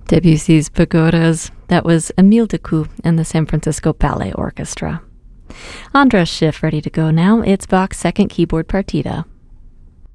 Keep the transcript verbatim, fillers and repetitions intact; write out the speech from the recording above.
Debussy's Pagodas. That was Émile Decou and the San Francisco Ballet Orchestra. Andras Schiff ready to go now. It's Bach's second keyboard partita.